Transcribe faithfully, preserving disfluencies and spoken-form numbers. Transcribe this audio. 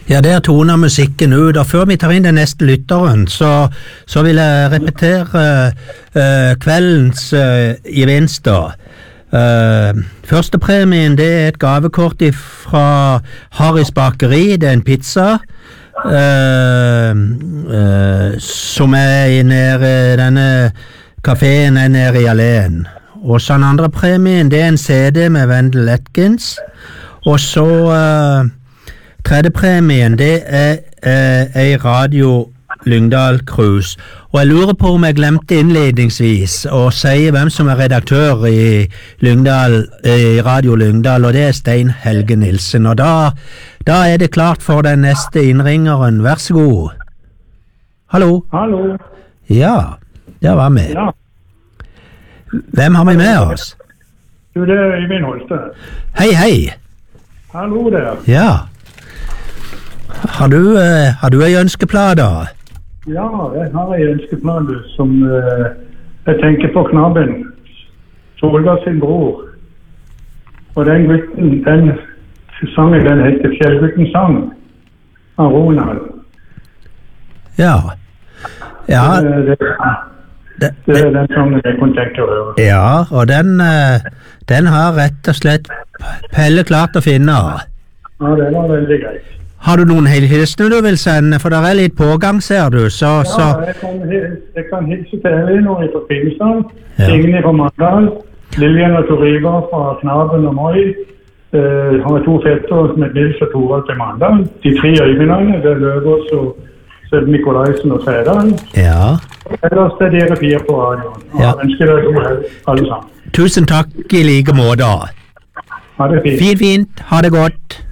Ja, der toner musikken ut, og før vi tar inn den neste lytteren, så, så vil jeg repetere uh, kveldens uh, gevinster. Uh, Førstepremien, det er et gavekort fra Harrys bakeri, det er en pizza, uh, uh, som er nede, denne kaféen er nede i Alén. Og så den andre premien, det er en C D med Wendell Atkins, og så... Uh, Tredje premien, det er eh, en Radio Lyngdal Cruise. Og jeg lurer på om jeg glemte innledningsvis å si hvem som er redaktør i, Lyngdal, i Radio Lyngdal, og det er Stein Helge Nilsen. Og da, da er det klart for den neste innringeren. Vær så god. Hallo? Hallo. Ja, der var vi. Ja. Hvem har vi med oss? Du, det er Øyvind Holte. Hei, hei. Hallo der. Ja. Har du, uh, har du en ønskeplade? Ja, jeg har en ønskeplade som uh, jeg tenker på knabben. Solgard sin bror. Og den gutten, den sangen, den heter Fjellgutten sang av Ronald. Ja. Ja. Det, det, det, det er den sangen jeg kunne tenke å høre. Ja, og den, uh, den har rett og slett Pelle klart å finne. Ja, det var veldig greit. Har du noen hilsener du vil sende? For det er litt pågang, ser du. Så, ja, så... Jeg, kan, jeg kan hilse til Elinor fra Kvinesdal, ja. Ingrid fra Mandal, Lillian og Toriva fra Knaben og Moi. Uh, har to fetter som er Nils og Torvald til Mandal. De tre øyvinnene, det er Løvås og Sød Nikolaisen og Tredal. Ja. Ellers er dere fire på radioen. Og ja. Ønsker dere god helg, alle sammen. Tusen takk i like måte. Ha det fint. Fint, fint. Ha det godt.